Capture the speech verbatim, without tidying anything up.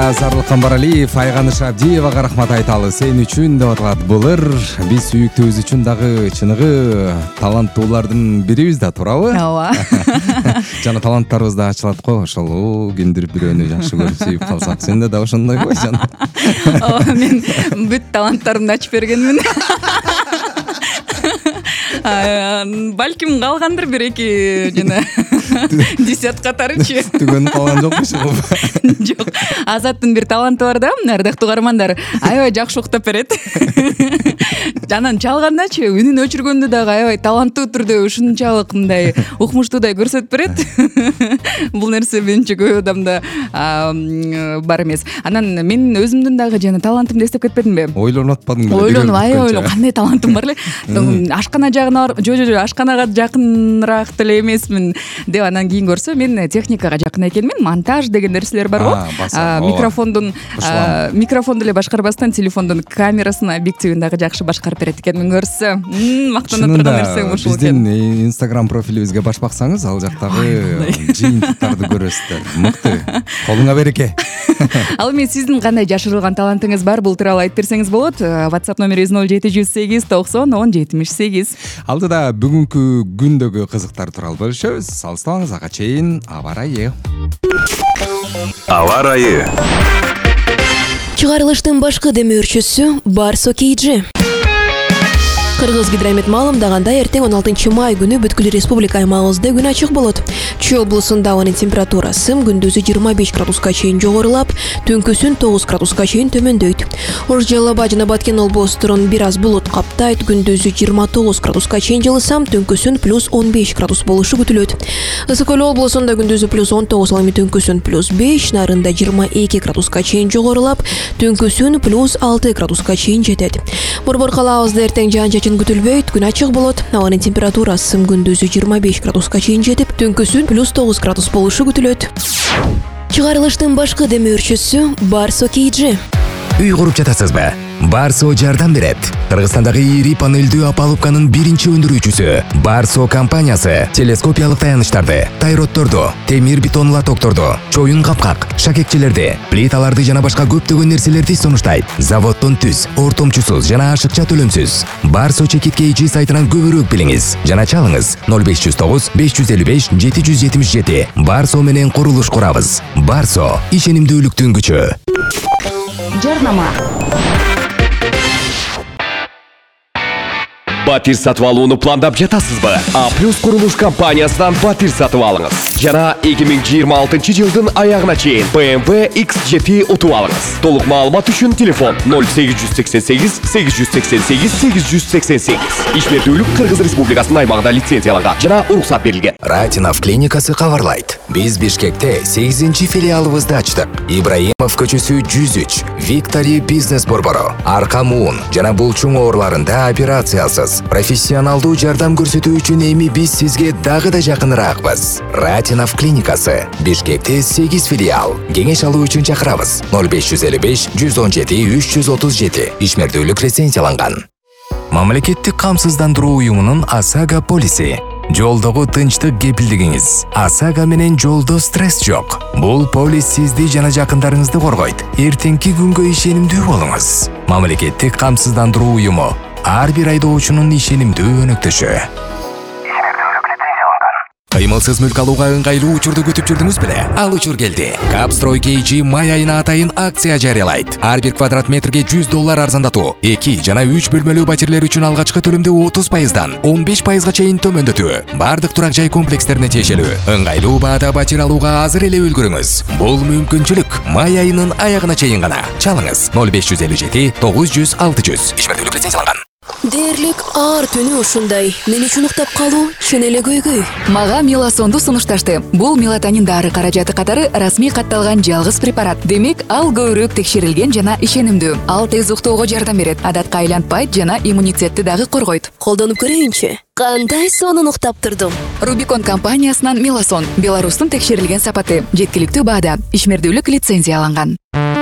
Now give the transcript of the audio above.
Зарлык Камбаралиев, Айганыш Абдиевага рахмат айталы. Сен үчүн деп аталат былыр. Биз сүйүктүүбүз үчүн дагы чыныгы таланттуулардын бирибиз да, туурабы? Ооба. Жана таланттарыбыз да ачылат го. Ошол күндүр бирөөнү жакшы көрүп сүйүп калсак. Сен да ошондойбу жана? Ооба, мен бүт таланттарымды ачып бергенмин. Балким калгандыр бир эки жана десят катарычы. Түгөнүп калган жокмушум. Жок. Азаттын бир таланты бар да, ардактуу каармандар. Аябай жакшы уктап берет. Анан чалгандачы үнүн өчүргөндө дагы аябай таланттуу түрдө ушунчалык мындай укмуштуудай көрсөтүп берет. Бул нерсе менимче көп адамда бар эмес. Анан мен өзүмдүн дагы жана талантымды эстеп кетпедимби? Ойлонуп атпадыңбы? Ойлонуп, аябай ойлонуп, кандай талантым бар эле. Ашкана жагына, жо жо жо, ашканага жакыныраак деле эмесмин деп анан кийин көрсө, мен техникага жакын экенмин. Монтаж деген нерселер бар го. Микрофондун микрофонду эле башкарбастан телефондун камерасын, объективин дагы жакшы башкарып берет экенмин көрсө. Мактанып турган нерсем ушул экен. Биздин Instagram профилибизге баш баксаңыз, ал жактагы жыйынтыктарды көрөсүздөр. Мыкты. Колуңа береке. Ал эми сиздин кандай жашырылган талантыңыз бар? Бул тууралуу айтып берсеңиз болот. WhatsApp номерибиз ноль жети жүз сегиз токсон он жетимиш сегиз. Алдыда бүгүнкү күндөгү кызыктар тууралуу бөлүшөбүз. Алыстабаңыз, ага чейин аба ырайы. Аба ырайы. Чыгарылыштын башкы демөөрчүсү Барсо Кейджи. Кыргыз гидромет маалымдагандай, эртең он алтынчы май күнү бүткүл республика аймагыбызда күн ачык болот. Чүй облусунда ауанын температурасы күндүзү жыйырма беш градуска чейин жогорулап, түнкүсүн тогуз градуска чейин төмөндөйт. Ош Жалаба жана Баткен облустурун бир аз булут каптайт, күндүзү жыйырма тогуз градуска чейин жылысам, түнкүсүн плюс он беш градус болушу күтүлөт. Ысык Көл облусунда күндүзү плюс он тогуз, ал эми түнкүсүн плюс беш, нарында жыйырма эки градуска чейин жогорулап, түнкүсүн плюс алты градуска чейин жетет. Борбор калаабызда эртең жаан-чачын күтүлбөйт, күн ачык болот. Ауанын температурасы күндүзү жыйырма беш градуска чейин жетип, түнкүсүн плюс тогуз градус болушу күтүлөт. Чыгарылыштын башкы демөөрчүсү Барсо Кейджи. Үй куруп жатасызбы? Барсо жардам берет. Кыргызстандагы ири панелдүү опалубканын биринчи өндүрүүчүсү Барсо компаниясы телескопиялык таяныштарды, тайротторду, темир бетон лотокторду, чоюн капкак, шакекчелерди, плиталарды жана башка көптөгөн нерселерди сунуштайт. Заводдон түз, ортомчусуз жана ашыкча төлөмсүз. Барсо Чекит Кейджи сайтынан көбүрөөк билиңиз жана чалыңыз ноль беш жүз тогуз беш жүз элүү беш жети жүз жетимиш жети. Барсо менен курулуш курабыз. Барсо ишенимдүүлүктүн күчү. Жарнама. Батир сатып алууну пландап жатасызбы? А плюс курулуш компаниясынан батир сатып алыңыз. Жана эки миң жыйырма алтынчы жылдын аягына чейин бэ эм вэ икс жети утуп алыңыз. Толук маалымат үчүн телефон ноль сегиз жүз сексен сегиз сегиз жүз сексен сегиз сегиз жүз сексен сегиз. Ишмердүүлүк Кыргыз Республикасынын аймагында лицензияланган жана уруксат берилген. Ратинов клиникасы кабарлайт. Биз Бишкекте сегизинчи филиалыбызды ачтык. Ибраимов көчөсү жүз үч, Виктори бизнес борбору, арка муун жана булчуң ооруларында операциялсыз профессионалдуу жардам көрсөтүү үчүн эми биз сизге дагы да жакыныраакпыз. Ратинов клиникасы, Бишкекте сегиз филиал. Кеңеш алуу үчүн чакырабыз. ноль беш жүз элүү беш жүз он жети үч жүз отуз жети. Ишмердүүлүк лицензияланган. Мамлекеттик камсыздандыруу уюмунун ОСАГО полиси. Жолдогу тынчтык кепилдигиңиз. ОСАГО менен жолдо стресс жок. Бул полис сизди жана жакындарыңызды коргойт. Эртеңки күнгө ишенимдүү болуңуз. Мамлекеттик камсыздандыруу уюму ар бир айдоочунун ишенимдүү өнөктөшү. Кыймылсыз мүлк алууга ыңгайлуу учурду күтүп жүрдүңүз беле? Ал учур келди. Капстрой Кейджи май айына атайын акция жарыялайт. Ар бир квадрат метрге жүз доллар арзандатуу. эки жана үч бөлмөлүү пәтерлер үчүн алгачкы төлөмдү отуз пайыздан он беш пайызга чейин төмөндөтүү. Бардык турак жай комплекстерине тиешелүү. Ыңгайлуу баада пәтер алууга азыр эле үлгүрүңүз. Бул мүмкүнчүлүк май айынын аягына чейин гана. Чалыңыз ноль беш жүз элүү жети тогуз жүз алты жүз. Ишмердүүлүк лицензияланган. Дээрлик ар түнү ушундай. Мен үчүн уктап калуу чын эле көйгөй. Мага меласонду сунушташты. Бул мелатонин дары каражаты катары расмий катталган жалгыз препарат. Демек, ал көбүрөөк текшерилген жана ишенимдүү. Ал тез уктоого жардам берет, адатка айланпайт жана иммунитетти дагы коргойт. Колдонуп көрөйүнчү. Кандай сонун уктап турдум. Рубикон компаниясынан меласон. Беларустун текшерилген сапаты. Жеткиликтүү баада. Ишмердүүлүк лицензияланган.